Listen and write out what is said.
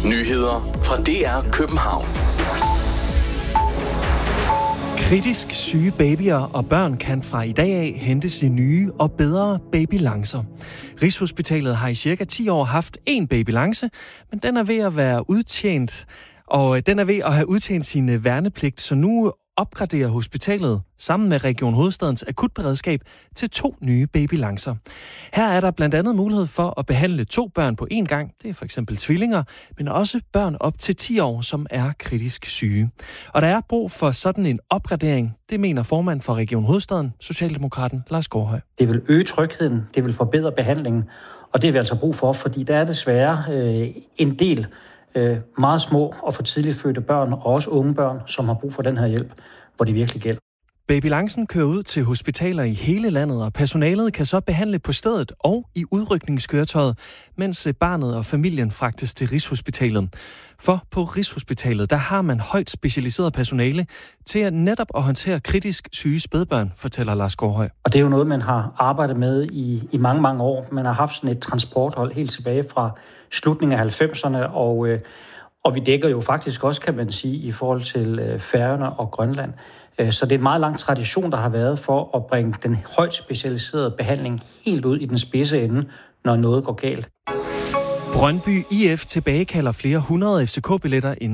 Nyheder fra DR København. Kritisk syge babyer og børn kan fra i dag af hentes i nye og bedre babylangser. Rigshospitalet har i cirka 10 år haft en babylangse, men den er ved at være udtjent, og den er ved at have udtjent sin værnepligt, så nu opgraderer hospitalet sammen med Region Hovedstadens akutberedskab til 2 nye babylangser. Her er der blandt andet mulighed for at behandle 2 børn på én gang, det er for eksempel tvillinger, men også børn op til 10 år, som er kritisk syge. Og der er brug for sådan en opgradering, det mener formand for Region Hovedstaden, Socialdemokraten Lars Gårdhøj. Det vil øge trygheden, det vil forbedre behandlingen, og det har vi altså brug for, fordi der er desværre en del meget små og for tidligt fødte børn, og også unge børn, som har brug for den her hjælp, hvor det virkelig gælder. Babylangsen kører ud til hospitaler i hele landet, og personalet kan så behandle på stedet og i udrykningskøretøjet, mens barnet og familien fragtes til Rigshospitalet. For på Rigshospitalet, der har man højt specialiseret personale til at netop at håndtere kritisk syge spædbørn, fortæller Lars Gårdhøj. Og det er jo noget, man har arbejdet med i mange, mange år. Man har haft sådan et transporthold helt tilbage fra slutningen af 90'erne, og vi dækker jo faktisk også, kan man sige, i forhold til Færøerne og Grønland. Så det er en meget lang tradition, der har været for at bringe den højt specialiserede behandling helt ud i den spidse ende, når noget går galt. Brøndby IF tilbagekalder flere 100 FCK-billetter inden